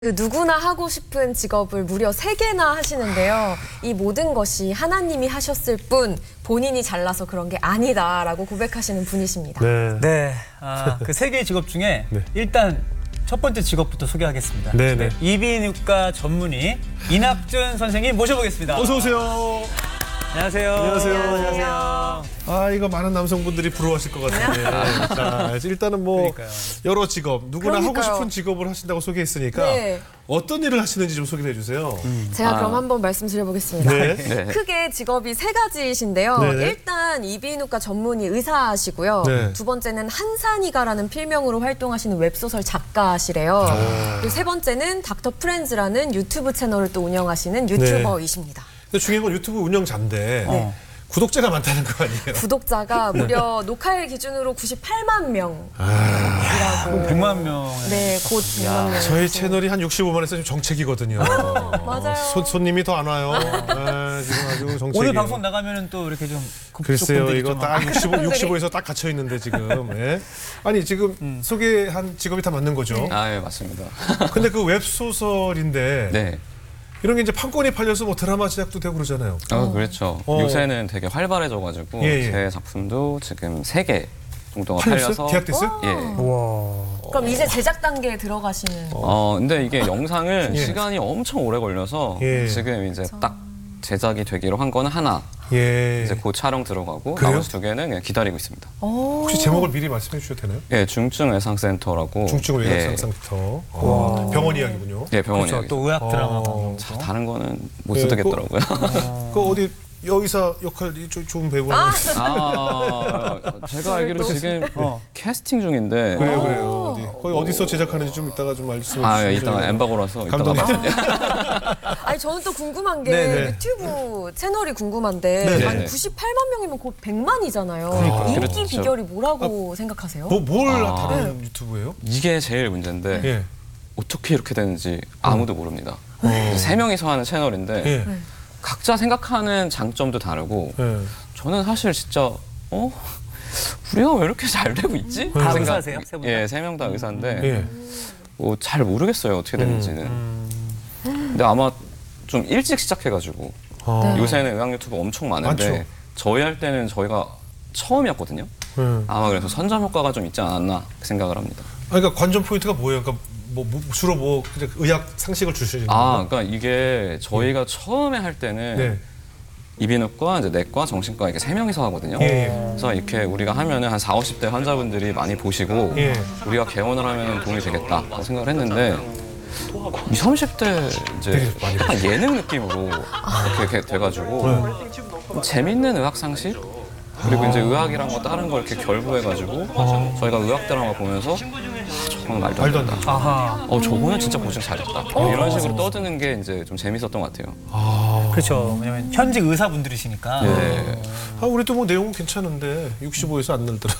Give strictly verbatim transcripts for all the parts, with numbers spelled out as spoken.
그 누구나 하고 싶은 직업을 무려 세 개나 하시는데요. 이 모든 것이 하나님이 하셨을 뿐 본인이 잘나서 그런 게 아니다라고 고백하시는 분이십니다. 네. 네, 아, 그 세 개의 직업 중에 네. 일단 첫 번째 직업부터 소개하겠습니다. 네, 네. 이비인후과 전문의 이낙준 선생님 모셔보겠습니다. 어서 오세요. 안녕하세요. 안녕하세요. 안녕하세요. 아, 이거 많은 남성분들이 부러워하실 것 같은데. 자, 일단은 뭐 그러니까요. 여러 직업, 누구나 그러니까요. 하고 싶은 직업을 하신다고 소개했으니까 네. 어떤 일을 하시는지 좀 소개해 주세요. 제가 그럼 한번 말씀드려보겠습니다. 네. 네. 크게 직업이 세 가지이신데요. 네네. 일단 이비인후과 전문의 의사시고요. 네. 두 번째는 한산이가라는 필명으로 활동하시는 웹소설 작가시래요. 그리고 세 번째는 닥터 프렌즈라는 유튜브 채널을 또 운영하시는 유튜버이십니다. 근데 중요한 건 유튜브 운영자인데 네. 구독자가 많다는 거 아니에요? 구독자가 무려 녹화일 기준으로 구십팔만 명이라고. 백만 명. 네, 곧 백만 명. 저희 채널이 한 육십오만에서 지금 정책이거든요. 맞아요. 손, 손님이 더 안 와요. 아, 지금 아주 정책이. 오늘 방송 나가면은 또 이렇게 좀 글쎄요, 그쪽분들이 이거 좀 딱 육십오, 육십오에서 딱 갇혀 있는데 지금. 예? 아니 지금 음. 소개한 직업이 다 맞는 거죠. 아, 예, 맞습니다. 근데 그 웹소설인데 네. 이런 게 이제 판권이 팔려서 뭐 드라마 제작도 되고 그러잖아요. 아, 그렇죠. 어. 요새는 되게 활발해져가지고 예, 예. 제 작품도 지금 세 개 정도가 팔렸어요? 팔려서 계약됐어요? 예. 와. 그럼 이제 제작 단계에 들어가시는. 어, 근데 이게 영상은 예. 시간이 엄청 오래 걸려서 예. 지금 이제 딱 제작이 되기로 한 거는 하나. 예. 이제 곧 촬영 들어가고 그래요? 나머지 두 개는 그냥 기다리고 있습니다. 오. 혹시 제목을 미리 말씀해 주셔도 되나요? 예, 중증 외상센터라고. 중증 예. 외상센터. 어, 병원 이야기군요. 예, 병원 그렇죠. 이야기. 또 의학 드라마 어. 방송. 자, 다른 거는 못 예, 쓰겠더라고요. 그 어디 여의사 역할이 좀 좋은 배우가 아, 아, 제가 알기로 지금 어. 캐스팅 중인데. 그래요, 그래요. 어디 거기 어디서 제작하는지 좀 이따가 좀 말씀해 아, 예, 주시면. 이따가 엠바고라서 이따가 감독님. 말씀드릴게요. 아니 저는 또 궁금한 게 네네. 유튜브 채널이 궁금한데 네네. 아니 구십팔만 명이면 곧 백만이잖아요. 그러니까요. 인기 그렇죠. 비결이 뭐라고 생각하세요? 뭐, 뭘 아. 다루는 유튜브예요? 이게 제일 문제인데 예. 어떻게 이렇게 되는지 아무도 모릅니다. 어. 세 명이서 하는 채널인데 예. 각자 생각하는 장점도 다르고 예. 저는 사실 진짜 어 우리가 왜 이렇게 잘 되고 있지? 다 그 생각- 의사세요? 세 분 다? 예, 세 명 다 의사인데 예. 뭐 잘 모르겠어요 어떻게 되는지는. 근데 아마 좀 일찍 시작해가지고 아. 요새는 의학 유튜브 엄청 많은데 많죠. 저희 할 때는 저희가 처음이었거든요. 예. 아마 그래서 선점 효과가 좀 있지 않았나 생각을 합니다. 아, 그러니까 관전 포인트가 뭐예요? 그러니까 뭐, 뭐 주로 뭐 그냥 의학 상식을 주시는 아, 거예요? 그러니까 이게 저희가 처음에 할 때는 네. 이비인후과, 이제 내과, 정신과 이렇게 세 명이서 하거든요. 예. 그래서 이렇게 우리가 하면은 한 사오십 대 환자분들이 많이 보시고 예. 우리가 개원을 하면 도움이 되겠다 생각을 했는데 이십, 삼십 대 이제 되게 많이 약간 예능 느낌으로 이렇게, 이렇게 돼가지고 재밌는 의학 상식 그리고 이제 의학이랑 뭐 다른 걸 이렇게 결부해가지고 저희가 의학 드라마 보면서 아, 저거는 말도 안 말도 안 된다. 된다. 아하. 어, 저거는 진짜 고증 잘했다. 이런 식으로 떠드는 게 이제 좀 재밌었던 것 같아요. 그렇죠. 왜냐면 현직 의사분들이시니까. 네. 아, 우리도 뭐 내용은 괜찮은데 육십오에서 안 늘더라.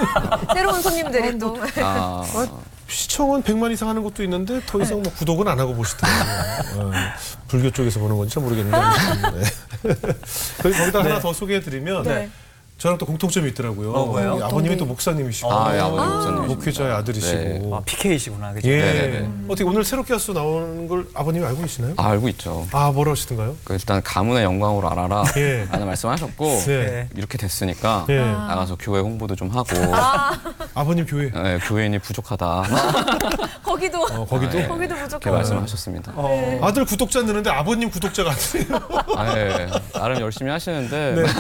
새로운 손님들이 또 아, 시청은 백만 이상 하는 것도 있는데 더 이상 뭐 구독은 안 하고 보시더라고요. 어, 불교 쪽에서 보는 건지 잘 모르겠는데. 네. 거기- 거기다 하나 더 소개해드리면 네. 저랑 또 공통점이 있더라고요. 어, 뭐예요? 우리 아버님이 또 목사님이시고 아, 예, 아버님 목사님이십니다. 목회자의 아들이시고. 네. 아, 피케이시구나. 그죠? 예. 네네네. 어떻게 오늘 새롭게 하수 나오는 걸 아버님이 알고 계시나요? 아, 알고 있죠. 아, 뭐라 하시던가요? 그 일단 가문의 영광으로 알아라 예. 라는 말씀하셨고 네. 이렇게 됐으니까 예. 나가서 교회 홍보도 좀 하고 아버님 교회. 예, 교회인이 부족하다 거기도 어, 거기도? 아, 예. 거기도 이렇게 무조건. 말씀하셨습니다. 어. 아들 구독자 느는데 아버님 구독자가 안 돼요. 아, 예. 나름 열심히 하시는데 네.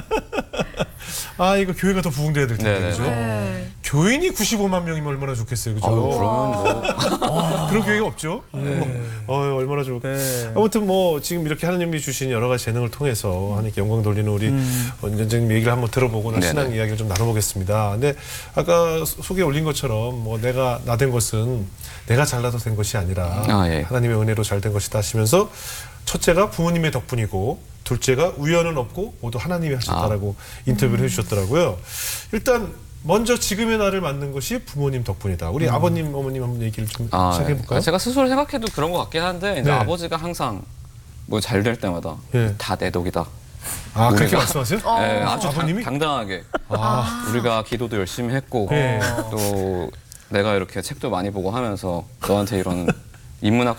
아, 이거 교회가 더 부흥돼야 될 텐데, 네네. 그죠? 네. 교인이 구십오만 명이면 얼마나 좋겠어요, 그죠? 아유, 그러면 뭐 그런 교회가 없죠? 어, 얼마나 좋을까. 네. 아무튼 뭐 지금 이렇게 하나님이 주신 여러 가지 재능을 통해서 하나님께 영광 돌리는 우리 원장님 얘기를 한번 들어보고 나 네네. 신앙 이야기를 좀 나눠보겠습니다. 근데 아까 소개 올린 것처럼 뭐 내가 나 된 것은 내가 잘나서 된 것이 아니라 아, 예. 하나님의 은혜로 잘 된 것이다 하시면서 첫째가 부모님의 덕분이고 둘째가 우연은 없고 모두 하나님이 하셨다라고 아. 인터뷰를 해주셨더라고요. 일단 먼저 지금의 나를 만든 것이 부모님 덕분이다. 우리 아버님, 어머님 한번 얘기를 좀 아, 시작해볼까요? 예. 제가 스스로 생각해도 그런 것 같긴 한데 이제 네. 아버지가 항상 뭐 잘 될 때마다 예. 다 내 덕이다. 아, 그렇게 우리가- 말씀하세요? 예, 아주 아버님이? 당, 당당하게 아, 우리가 기도도 열심히 했고 네. 또 내가 이렇게 책도 많이 보고 하면서 너한테 이런 인문학